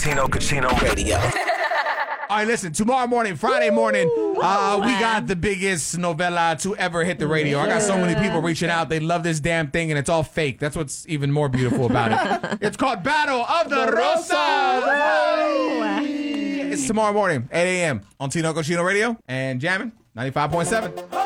Tino Cucino Radio. All right, listen, tomorrow morning, Friday morning, we got the biggest novella to ever hit the radio. I got so many people reaching out. They love this damn thing, and it's all fake. That's what's even more beautiful about it. It's called Battle of the Rosas. It's tomorrow morning, 8 a.m. on Tino Cochino Radio and Jammin' 95.7.